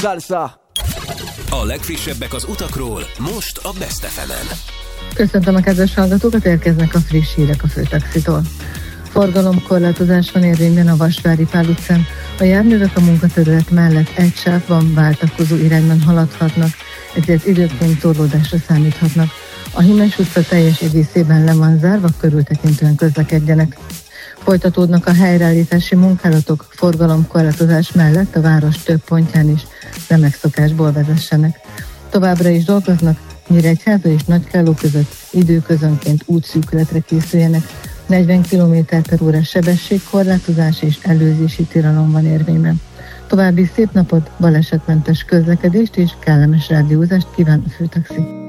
Salsa! A legfrissebbek az utakról, most a Best FM-en. Köszöntöm a kedves hallgatókat, érkeznek a friss hírek a Főtaxitól. Forgalomkorlátozás van érvényben a Vasvári Pál utcán. A járművek a munkaterület mellett egy sávban váltakozó irányban haladhatnak, ezért időnként torlódásra számíthatnak. A Himes utca teljes egészében le van zárva, körültekintően közlekedjenek. Folytatódnak a helyreállítási munkálatok, forgalomkorlátozás mellett a város több pontján is, de megszokásból vezessenek. Továbbra is dolgoznak, Nyíregyháza és Nagykálló között időközönként útszűkületre készüljenek. 40 km/h sebességkorlátozás és előzési tilalom van érvényben. További szép napot, balesetmentes közlekedést és kellemes rádiózást kíván a Főtaxi.